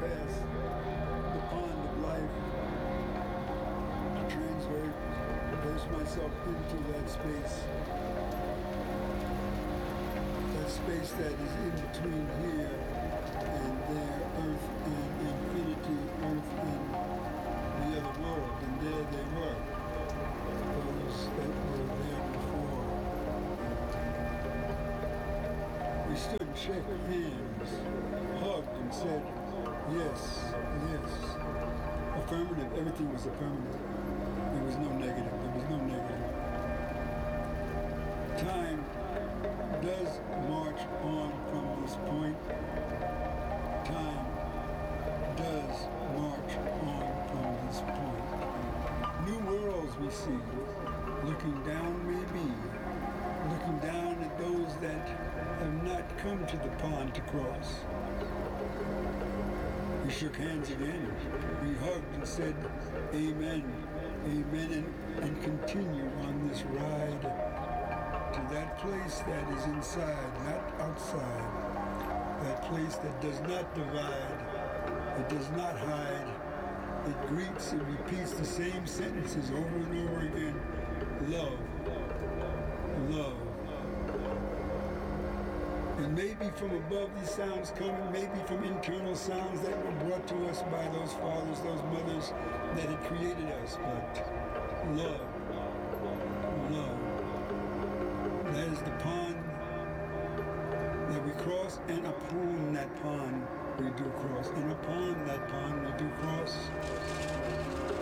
past the pond of life, transvert, place myself into that space that is in between here and there, earth and infinity, earth and the other world, and there they were, those that were there before. We stood and shook hands, hugged and said, yes, yes. Affirmative, everything was affirmative. There was no negative, there was no negative. Time does march on from this point. Time does march on from this point. New worlds we see, looking down maybe, looking down at those that have not come to the pond to cross. We shook hands again. We hugged and said, amen, amen, and continue on this ride to that place that is inside, not outside. That place that does not divide, it does not hide. It greets and repeats the same sentences over and over again. Love, love. And maybe from above these sounds coming, maybe from internal sounds that were brought to us by those fathers, those mothers that had created us. But love, love. That is the pond that we cross, and upon that pond we do cross. And upon that pond we do cross.